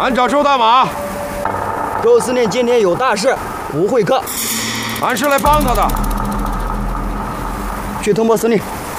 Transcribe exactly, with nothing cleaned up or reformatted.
俺找周大马。 周司令今天有大事，不会客。 俺是来帮他的。 去通报司令。